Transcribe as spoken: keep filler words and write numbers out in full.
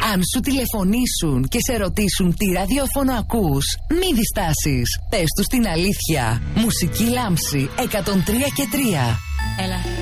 Αν σου τηλεφωνήσουν και σε ρωτήσουν τι ραδιόφωνο ακούς, μη διστάσεις. Πες τους την αλήθεια. Μουσική Λάμψη εκατόν τρία και τρία. Έλα.